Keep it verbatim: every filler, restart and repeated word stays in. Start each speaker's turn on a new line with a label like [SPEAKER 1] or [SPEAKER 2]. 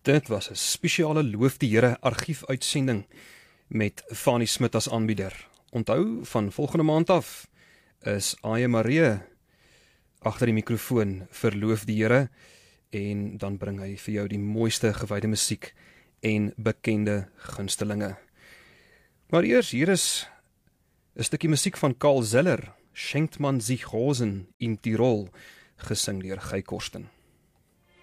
[SPEAKER 1] Dit was 'n spesiale Loof die Here argiefuitsending met Fanny Smit as aanbieder. Onthou, van volgende maand af is Aye Marie agter die mikrofoon vir Loof die Here en dan bring hy vir jou die mooiste gewyde musiek en bekende gunstelinge. Maar eers, hier is 'n stukkie musiek van Karl Zeller, Schenkt man sich Rosen in Tirol, gesing deur Guy Korsten.